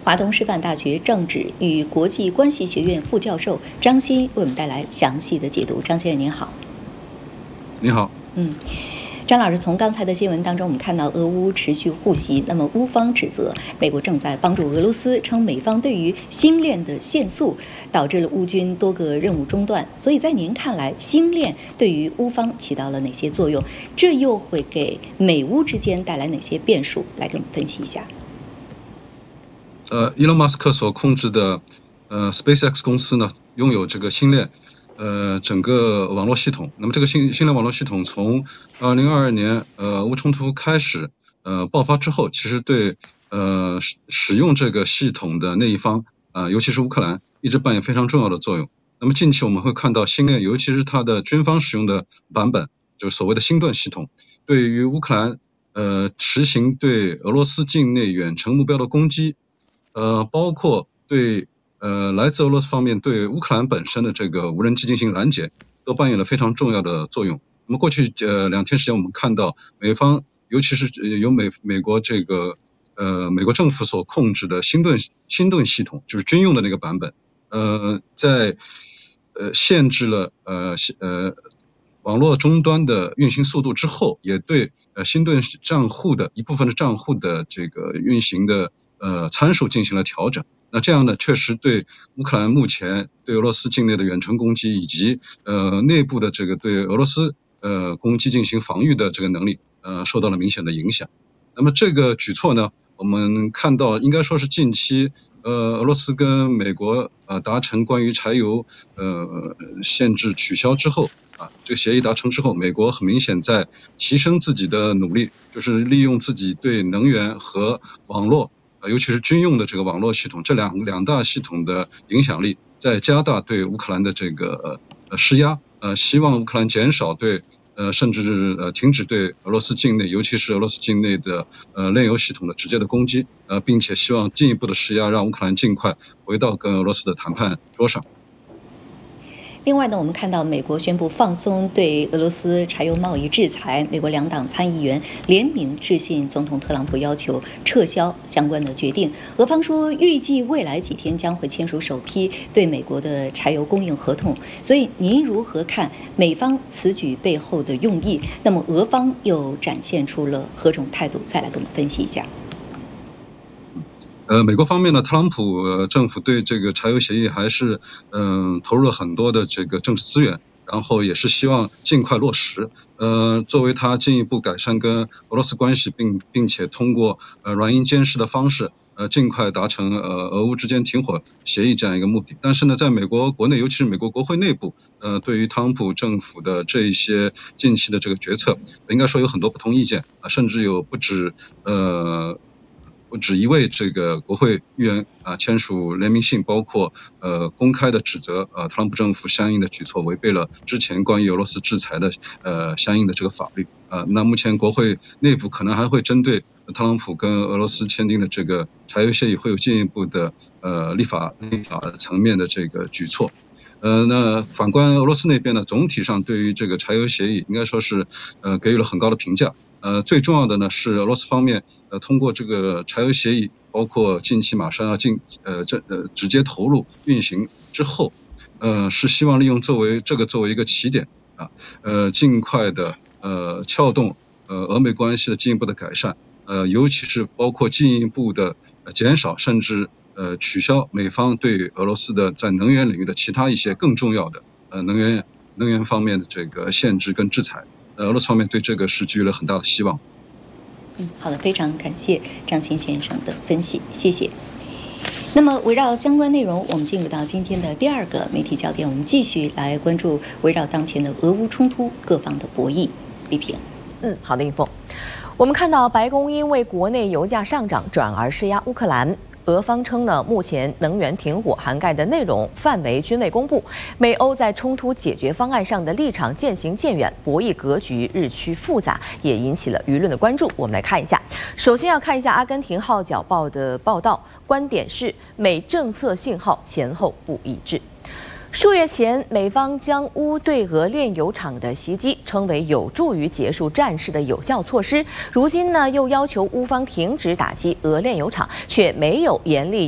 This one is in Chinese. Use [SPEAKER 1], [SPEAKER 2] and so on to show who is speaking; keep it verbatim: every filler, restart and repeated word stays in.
[SPEAKER 1] 华东师范大学政治与国际关系学院副教授张欣为我们带来详细的解读。张先生您好。
[SPEAKER 2] 你好。
[SPEAKER 1] 嗯。张老师，从刚才的新闻当中，我们看到俄乌持续互袭，那么乌方指责美国正在帮助俄罗斯，称美方对于星链的限速导致了乌军多个任务中断。所以在您看来，星链对于乌方起到了哪些作用？这又会给美乌之间带来哪些变数？来给我们分析一下。
[SPEAKER 2] 呃，伊隆马斯克所控制的呃 SpaceX 公司呢，拥有这个星链。呃，整个网络系统，那么这个星星链网络系统从二零二二年呃乌冲突开始呃爆发之后，其实对呃使使用这个系统的那一方啊、呃，尤其是乌克兰，一直扮演非常重要的作用。那么近期我们会看到星链，尤其是它的军方使用的版本，就是所谓的星盾系统，对于乌克兰呃实行对俄罗斯境内远程目标的攻击，呃，包括对呃，来自俄罗斯方面对乌克兰本身的这个无人机进行拦截，都扮演了非常重要的作用。那么过去呃两天时间，我们看到美方，尤其是由美美国这个呃美国政府所控制的星盾星盾系统，就是军用的那个版本，呃，在呃限制了呃呃网络终端的运行速度之后，也对呃星盾账户的一部分的账户的这个运行的呃参数进行了调整。那这样呢，确实对乌克兰目前对俄罗斯境内的远程攻击以及呃内部的这个对俄罗斯呃攻击进行防御的这个能力呃受到了明显的影响。那么这个举措呢，我们看到应该说是近期呃俄罗斯跟美国呃达成关于柴油呃限制取消之后啊，这个协议达成之后，美国很明显在提升自己的努力，就是利用自己对能源和网络。呃，尤其是军用的这个网络系统，这两两大系统的影响力，在加大对乌克兰的这个呃施压，呃，希望乌克兰减少对呃甚至呃停止对俄罗斯境内，尤其是俄罗斯境内的呃炼油系统的直接的攻击，呃，并且希望进一步的施压，让乌克兰尽快回到跟俄罗斯的谈判桌上。
[SPEAKER 1] 另外呢，我们看到美国宣布放松对俄罗斯柴油贸易制裁，美国两党参议员联名致信总统特朗普，要求撤销相关的决定。俄方说，预计未来几天将会签署首批对美国的柴油供应合同。所以，您如何看美方此举背后的用意？那么，俄方又展现出了何种态度？再来跟我们分析一下。
[SPEAKER 2] 呃，美国方面呢，特朗普、呃、政府对这个柴油协议还是嗯、呃、投入了很多的这个政治资源，然后也是希望尽快落实。呃，作为他进一步改善跟俄罗斯关系，并并且通过呃软硬兼施的方式，呃尽快达成呃俄乌之间停火协议这样一个目的。但是呢，在美国国内，尤其是美国国会内部，呃，对于特朗普政府的这一些近期的这个决策，应该说有很多不同意见啊，甚至有不止呃。不止一位这个国会议员啊签署联名信，包括呃公开的指责呃特朗普政府相应的举措违背了之前关于俄罗斯制裁的呃相应的这个法律啊、呃。那目前国会内部可能还会针对特朗普跟俄罗斯签订的这个柴油协议会有进一步的呃立法立法层面的这个举措。呃，那反观俄罗斯那边呢，总体上对于这个柴油协议应该说是呃给予了很高的评价。呃，最重要的呢是俄罗斯方面，呃，通过这个柴油协议，包括近期马上要进，呃，这呃直接投入运行之后，呃，是希望利用作为这个作为一个起点啊，呃，尽快的呃撬动呃俄美关系的进一步的改善，呃，尤其是包括进一步的减少甚至呃取消美方对俄罗斯的在能源领域的其他一些更重要的呃能源能源方面的这个限制跟制裁。俄罗斯方面对这个是寄予了很大的希望。
[SPEAKER 1] 嗯，好的，非常感谢张欣先生的分析，谢谢。那么，围绕相关内容，我们进入到今天的第二个媒体焦点，我们继续来关注围绕当前的俄乌冲突各方的博弈。李平，
[SPEAKER 3] 嗯，好的，应凤。我们看到白宫因为国内油价上涨，转而施压乌克兰。俄方称呢，目前能源停火涵盖的内容范围均未公布。美欧在冲突解决方案上的立场渐行渐远，博弈格局日趋复杂，也引起了舆论的关注。我们来看一下，首先要看一下阿根廷号角报的报道，观点是美政策信号前后不一致。数月前，美方将乌对俄炼油厂的袭击称为有助于结束战事的有效措施，如今呢又要求乌方停止打击俄炼油厂，却没有严厉